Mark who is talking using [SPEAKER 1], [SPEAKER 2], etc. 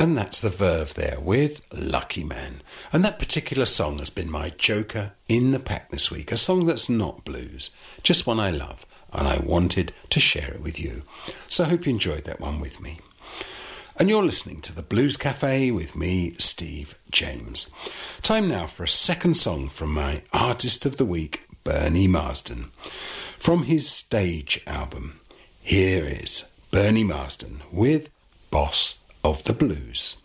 [SPEAKER 1] And that's the Verve there with Lucky Man. And that particular song has been my joker in the pack this week. A song that's not blues, just one I love, and I wanted to share it with you. So I hope you enjoyed that one with me. And you're listening to the Blues Cafe with me, Steve James. Time now for a second song from my Artist of the Week, Bernie Marsden. From his Stage album, here is Bernie Marsden with Boss of the Blues.